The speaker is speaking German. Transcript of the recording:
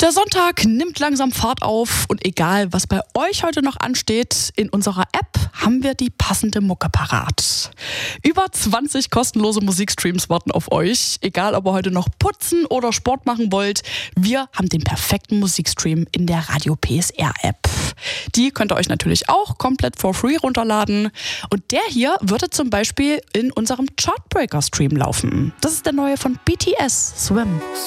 Der Sonntag nimmt langsam Fahrt auf und egal, was bei euch heute noch ansteht, in unserer App haben wir die passende Mucke parat. Über 20 kostenlose Musikstreams warten auf euch. Egal, ob ihr heute noch putzen oder Sport machen wollt, wir haben den perfekten Musikstream in der Radio PSR App. Die könnt ihr euch natürlich auch komplett for free runterladen. Und der hier würde zum Beispiel in unserem Chartbreaker-Stream laufen. Das ist der neue von BTS, Swim.